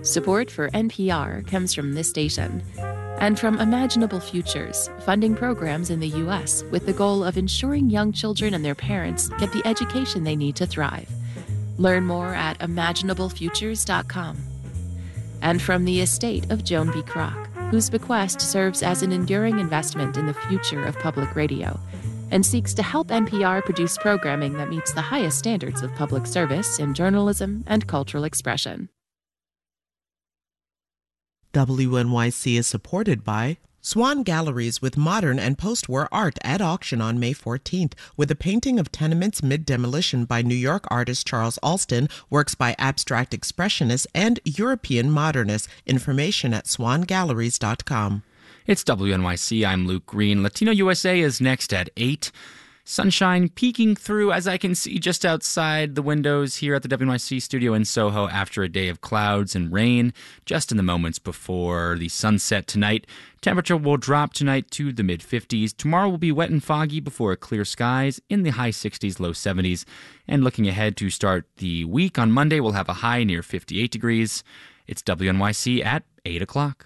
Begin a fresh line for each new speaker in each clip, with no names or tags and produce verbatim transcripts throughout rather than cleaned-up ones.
Support for N P R comes from this station and from Imaginable Futures, funding programs in the U S with the goal of ensuring young children and their parents get the education they need to thrive. Learn more at imaginable futures dot com. And from the estate of Joan B. Kroc, whose bequest serves as an enduring investment in the future of public radio and seeks to help N P R produce programming that meets the highest standards of public service in journalism and cultural expression.
W N Y C is supported by Swan Galleries with modern and post-war art at auction on May fourteenth, with a painting of tenements mid-demolition by New York artist Charles Alston, works by abstract expressionists and European modernists. Information at swan galleries dot com.
It's W N Y C. I'm Luke Green. Latino U S A is next at eight. Sunshine peeking through, as I can see just outside the windows here at the W N Y C studio in Soho after a day of clouds and rain, just in the moments before the sunset tonight. Temperature will drop tonight to the mid-fifties. Tomorrow will be wet and foggy before clear skies in the high sixties, low seventies. And looking ahead to start the week on Monday, we'll have a high near fifty-eight degrees. It's W N Y C at eight o'clock.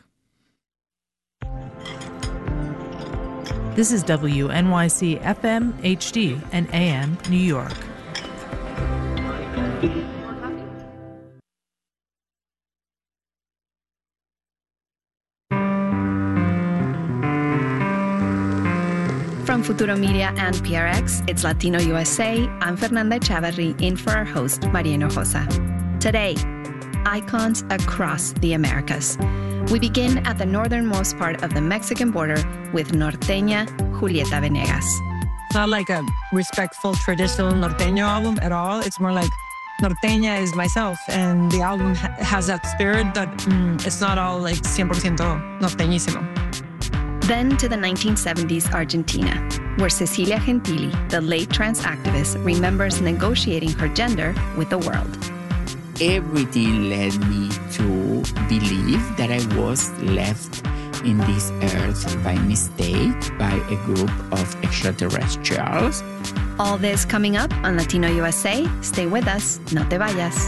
This is W N Y C F M, H D, and A M, New York.
From Futuro Media and P R X, it's Latino U S A. I'm Fernanda Echavarri, in for our host, Maria Hinojosa. Today, icons across the Americas. We begin at the northernmost part of the Mexican border with norteña Julieta Venegas.
It's not like a respectful, traditional norteño album at all. It's more like norteña is myself, and the album ha- has that spirit that mm, it's not all like one hundred percent norteñísimo.
Then to the nineteen seventies Argentina, where Cecilia Gentili, the late trans activist, remembers negotiating her gender with the world.
Everything led me to believe that I was left in this earth by mistake by a group of extraterrestrials.
All this coming up on Latino U S A. Stay with us, no te vayas.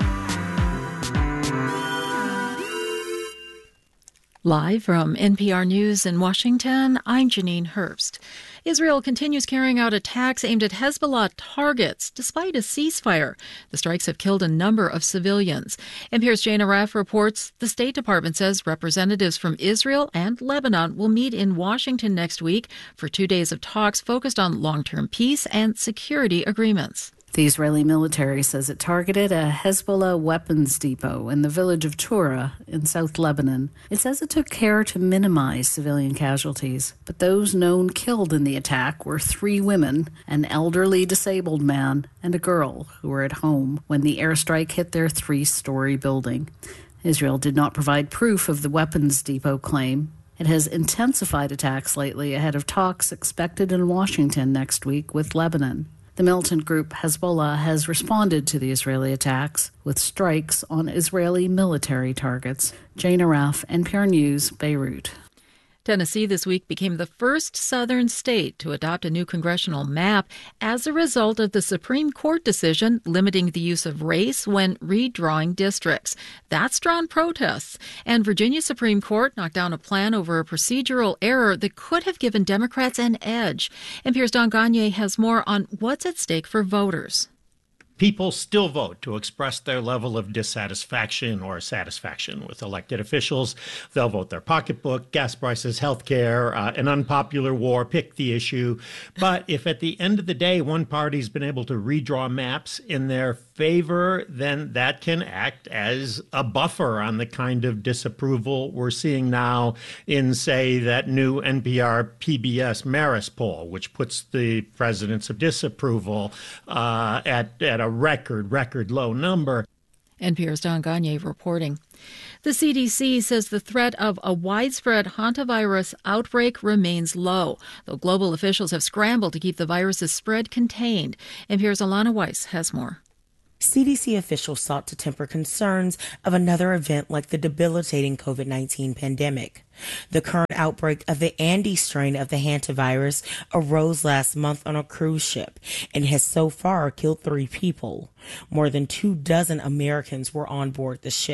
Live from N P R News in Washington, I'm Janine Herbst. Israel continues carrying out attacks aimed at Hezbollah targets despite a ceasefire. The strikes have killed a number of civilians. N P R's Jane Aref reports the State Department says representatives from Israel and Lebanon will meet in Washington next week for two days of talks focused on long-term peace and security agreements.
The Israeli military says it targeted a Hezbollah weapons depot in the village of Tura in South Lebanon. It says it took care to minimize civilian casualties, but those known killed in the attack were three women, an elderly disabled man, and a girl who were at home when the airstrike hit their three-story building. Israel did not provide proof of the weapons depot claim. It has intensified attacks lately ahead of talks expected in Washington next week with Lebanon. The militant group Hezbollah has responded to the Israeli attacks with strikes on Israeli military targets. Jane Aref, N P R News, Beirut.
Tennessee this week became the first southern state to adopt a new congressional map as a result of the Supreme Court decision limiting the use of race when redrawing districts. That's drawn protests. And Virginia's Supreme Court knocked down a plan over a procedural error that could have given Democrats an edge. N P R's Don Gagné has more on what's at stake for voters.
People still vote to express their level of dissatisfaction or satisfaction with elected officials. They'll vote their pocketbook, gas prices, health care, uh, an unpopular war, pick the issue. But if at the end of the day, one party's been able to redraw maps in their favor, then that can act as a buffer on the kind of disapproval we're seeing now in, say, that new N P R P B S Marist poll, which puts the presidents of disapproval uh, at, at a record, record low number.
N P R's Don Gagné reporting. The C D C says the threat of a widespread hantavirus outbreak remains low, though global officials have scrambled to keep the virus's spread contained. N P R's Alana Weiss has more.
C D C officials sought to temper concerns of another event like the debilitating COVID nineteen pandemic. The current outbreak of the Andes strain of the hantavirus arose last month on a cruise ship and has so far killed three people. More than two dozen Americans were on board the ship.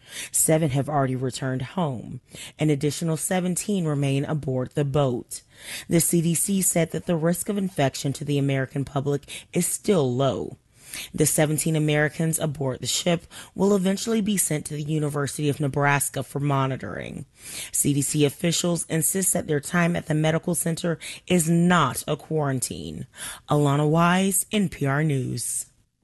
Seven have already returned home. An additional seventeen remain aboard the boat. The C D C said that the risk of infection to the American public is still low. The seventeen Americans aboard the ship will eventually be sent to the University of Nebraska for monitoring. C D C officials insist that their time at the medical center is not a quarantine. Alana Wise, N P R News.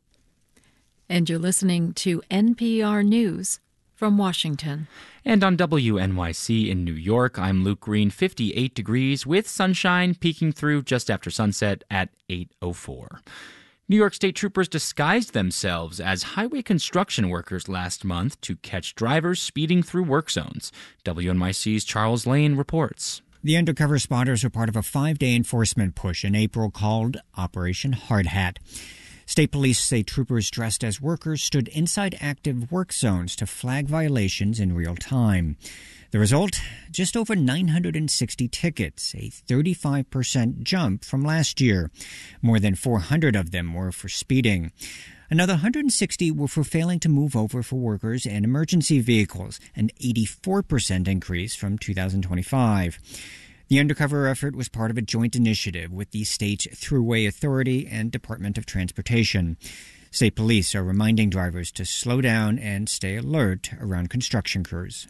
And you're listening to N P R News from Washington.
And on W N Y C in New York, I'm Luke Green, fifty-eight degrees with sunshine peeking through just after sunset at eight oh four. New York State troopers disguised themselves as highway construction workers last month to catch drivers speeding through work zones. W N Y C's Charles Lane reports.
The undercover spotters were part of a five-day enforcement push in April called Operation Hard Hat. State police say troopers dressed as workers stood inside active work zones to flag violations in real time. The result? Just over nine hundred sixty tickets, a thirty-five percent jump from last year. More than four hundred of them were for speeding. Another one hundred sixty were for failing to move over for workers and emergency vehicles, an eighty-four percent increase from two thousand twenty-five. The undercover effort was part of a joint initiative with the state's Thruway Authority and Department of Transportation. State police are reminding drivers to slow down and stay alert around construction crews.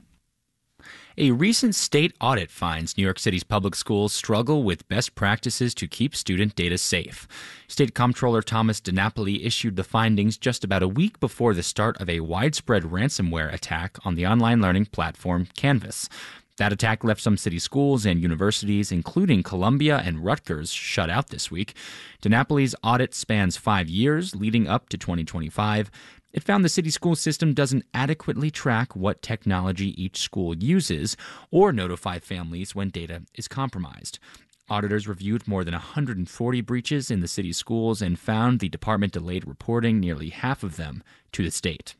A recent state audit finds New York City's public schools struggle with best practices to keep student data safe. State Comptroller Thomas DiNapoli issued the findings just about a week before the start of a widespread ransomware attack on the online learning platform Canvas. That attack left some city schools and universities, including Columbia and Rutgers, shut out this week. DiNapoli's audit spans five years, leading up to twenty twenty-five. It found the city school system doesn't adequately track what technology each school uses or notify families when data is compromised. Auditors reviewed more than one hundred forty breaches in the city's schools and found the department delayed reporting nearly half of them to the state.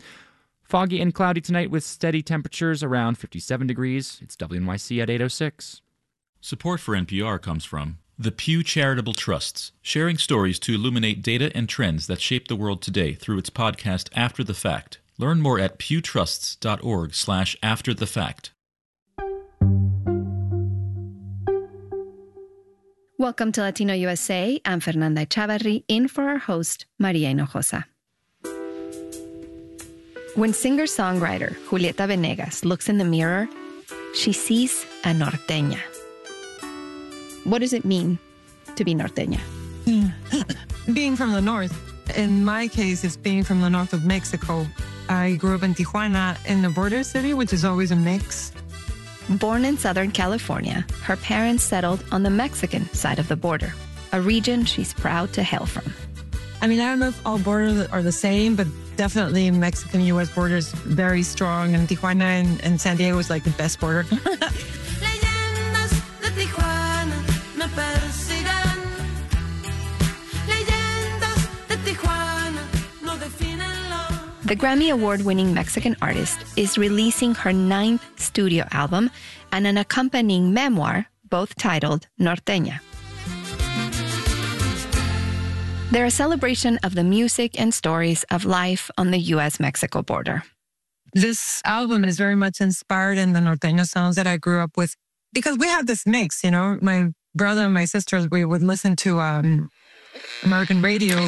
Foggy and cloudy tonight with steady temperatures around fifty-seven degrees. It's W N Y C at eight oh six.
Support for N P R comes from the Pew Charitable Trusts, sharing stories to illuminate data and trends that shape the world today through its podcast After the Fact. Learn more at pewtrusts.org slash after the fact.
Welcome to Latino U S A. I'm Fernanda Chavarri, in for our host, Maria Hinojosa. When singer-songwriter Julieta Venegas looks in the mirror, she sees a norteña. What does it mean to be norteña?
Being from the north. In my case, it's being from the north of Mexico. I grew up in Tijuana, in the border city, which is always a mix.
Born in Southern California, her parents settled on the Mexican side of the border, a region she's proud to hail from.
I mean, I don't know if all borders are the same, but definitely Mexican-U S border is very strong, and Tijuana and, and San Diego is like the best border.
The Grammy Award-winning Mexican artist is releasing her ninth studio album and an accompanying memoir, both titled Norteña. They're a celebration of the music and stories of life on the U S Mexico border.
This album is very much inspired in the norteño sounds that I grew up with, because we have this mix, you know. My brother and my sisters, we would listen to um, American radio.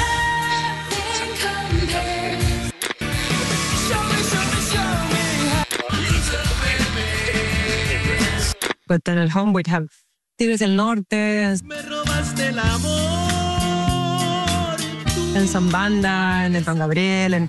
But then at home we'd have Tigres del Norte and Zambanda and Don Gabriel and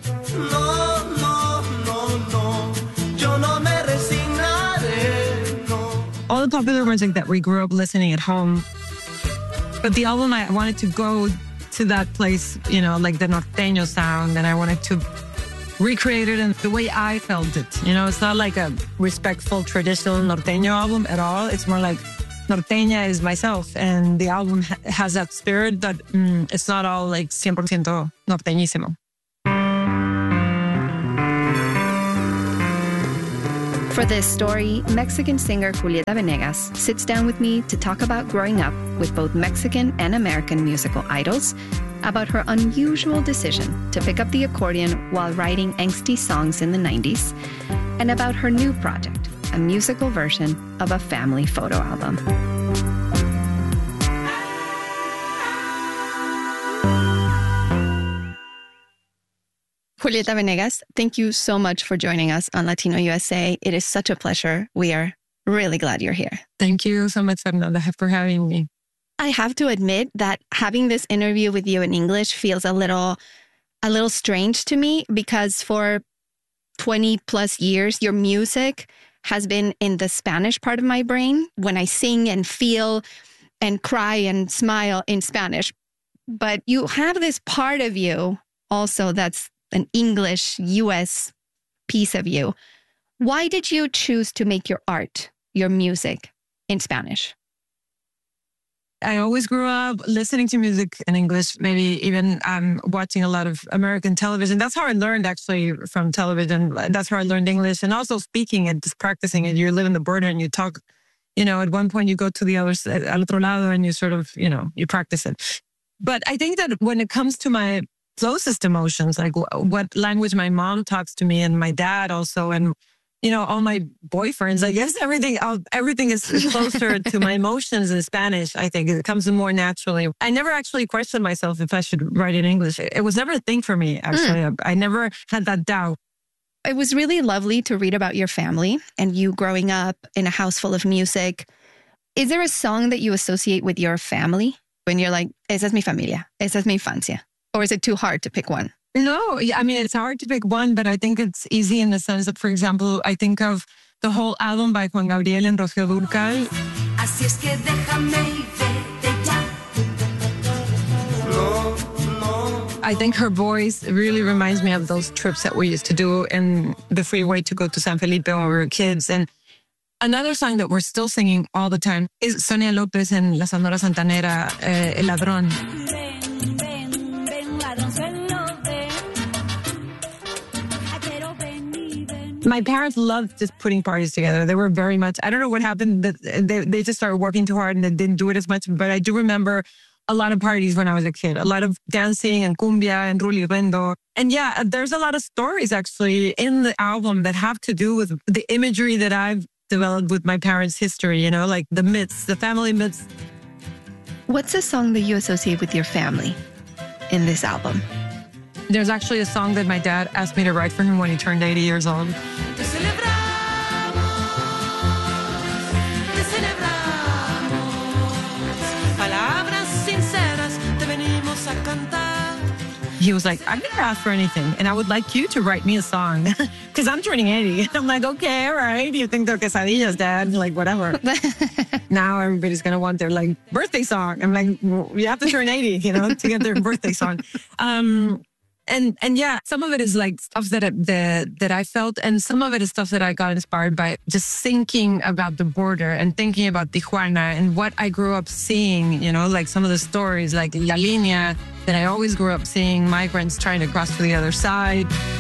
all the popular music that we grew up listening at home. But the album, I wanted to go to that place, you know, like the norteño sound, and I wanted to recreate it in the way I felt it. You know, it's not like a respectful, traditional norteño album at all. It's more like norteña is myself, and the album ha- has that spirit that mm, it's not all like one hundred percent norteñísimo.
For this story, Mexican singer Julieta Venegas sits down with me to talk about growing up with both Mexican and American musical idols about her unusual decision to pick up the accordion while writing angsty songs in the nineties, and about her new project, a musical version of a family photo album. Julieta Venegas, thank you so much for joining us on Latino U S A. It is such a pleasure. We are really glad you're here.
Thank you so much, Fernanda, for having me.
I have to admit that having this interview with you in English feels a little, a little strange to me, because for twenty plus years, your music has been in the Spanish part of my brain when I sing and feel and cry and smile in Spanish. But you have this part of you also that's an English U S piece of you. Why did you choose to make your art, your music, in Spanish?
I always grew up listening to music in English, maybe even um, watching a lot of American television. That's how I learned, actually, from television. That's how I learned English. And also speaking and just practicing it. You live in the border and you talk, you know, at one point you go to the other side, al otro lado, and you sort of, you know, you practice it. But I think that when it comes to my closest emotions, like what language my mom talks to me and my dad also, and you know, all my boyfriends, I guess everything, everything is closer to my emotions in Spanish. I think it comes more naturally. I never actually questioned myself if I should write in English. It was never a thing for me, actually. Mm. I never had that doubt.
It was really lovely to read about your family and you growing up in a house full of music. Is there a song that you associate with your family when you're like, esa es mi familia, esa es mi infancia? Or is it too hard to pick one?
No, I mean, it's hard to pick one, but I think it's easy in the sense that, for example, I think of the whole album by Juan Gabriel and Rocío Dúrcal. Así es que déjame y vete ya. I think her voice really reminds me of those trips that we used to do in the freeway to go to San Felipe when we were kids. And another song that we're still singing all the time is Sonia López and La Sonora Santanera, eh, El Ladrón. My parents loved just putting parties together. They were very much, I don't know what happened, that they, they just started working too hard and they didn't do it as much. But I do remember a lot of parties when I was a kid, a lot of dancing and cumbia and rulirendo. And yeah, there's a lot of stories actually in the album that have to do with the imagery that I've developed with my parents' history, you know, like the myths, the family myths.
What's a song that you associate with your family in this album?
There's actually a song that my dad asked me to write for him when he turned eighty years old. He was like, I've never asked for anything, and I would like you to write me a song because I'm turning eighty. And I'm like, okay, all right. You think they're quesadillas, Dad? Like, whatever. Now everybody's going to want their like birthday song. I'm like, well, you have to turn eighty, you know, to get their birthday song. Um, And and yeah, some of it is like stuff that, that that I felt, and some of it is stuff that I got inspired by just thinking about the border and thinking about Tijuana and what I grew up seeing, you know, like some of the stories like La Línea that I always grew up seeing, migrants trying to cross to the other side.